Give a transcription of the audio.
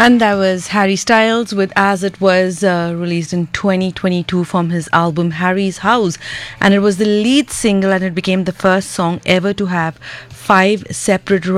And that was Harry Styles with As It Was, released in 2022 from his album Harry's House. And it was the lead single, and it became the first song ever to have 5 separate